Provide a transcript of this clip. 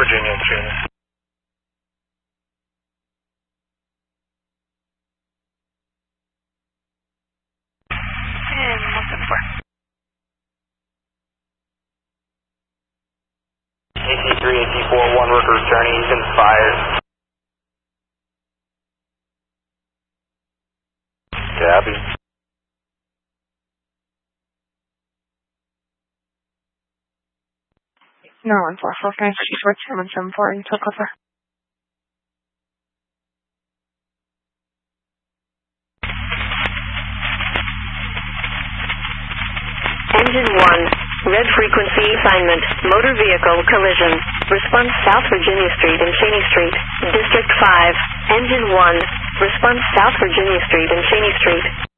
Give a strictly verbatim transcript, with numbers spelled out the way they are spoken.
Virginia, Cheney. And one seven four. A C three, A C four, one Rivers Journey, he's inspired. Gabby. No, one four four five three four seven seven four and took over. Engine one, red frequency assignment, motor vehicle collision. Response South Virginia Street and Cheney Street. District five, Engine one, response South Virginia Street and Cheney Street.